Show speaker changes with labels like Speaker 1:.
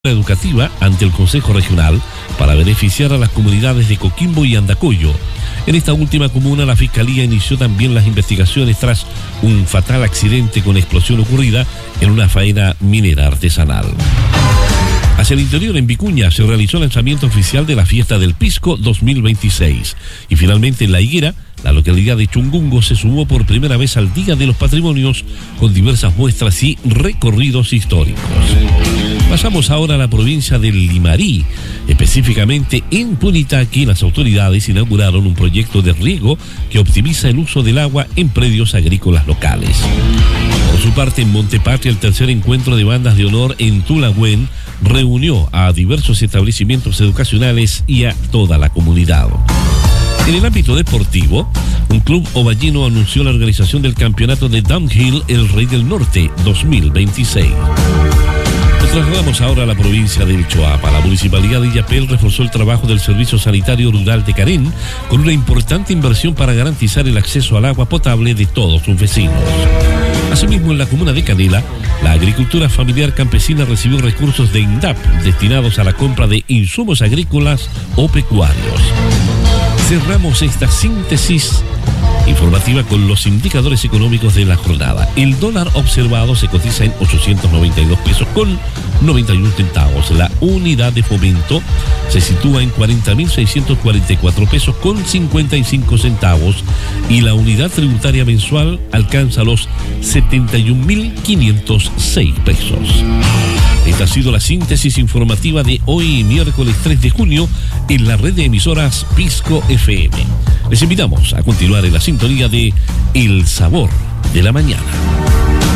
Speaker 1: educativa ante el Consejo Regional para beneficiar a las comunidades de Coquimbo y Andacollo. En esta última comuna, la Fiscalía inició también las investigaciones tras un fatal accidente con explosión ocurrida en una faena minera artesanal. Hacia el interior, en Vicuña, se realizó el lanzamiento oficial de la Fiesta del Pisco 2026. Y finalmente, en La Higuera, la localidad de Chungungo se sumó por primera vez al Día de los Patrimonios con diversas muestras y recorridos históricos. Pasamos ahora a la provincia del Limarí. Específicamente en Punitaqui, las autoridades inauguraron un proyecto de riego que optimiza el uso del agua en predios agrícolas locales. Por su parte, en Montepatria, el tercer encuentro de bandas de honor en Tulagüen reunió a diversos establecimientos educacionales y a toda la comunidad. En el ámbito deportivo, un club ovallino anunció la organización del campeonato de Downhill El Rey del Norte 2026. Nos trasladamos ahora a la provincia del Choapa. La municipalidad de Illapel reforzó el trabajo del Servicio Sanitario Rural de Carén con una importante inversión para garantizar el acceso al agua potable de todos sus vecinos. Asimismo, en la comuna de Canela, la agricultura familiar campesina recibió recursos de INDAP destinados a la compra de insumos agrícolas o pecuarios. Cerramos esta síntesis informativa con los indicadores económicos de la jornada. El dólar observado se cotiza en 892 pesos con 91 centavos. La unidad de fomento se sitúa en 40.644 pesos con 55 centavos y la unidad tributaria mensual alcanza los 71.506 pesos. Esta ha sido la síntesis informativa de hoy, miércoles 3 de junio, en la red de emisoras Pisco FM. Les invitamos a continuar en la sintonía de El Sabor de la Mañana.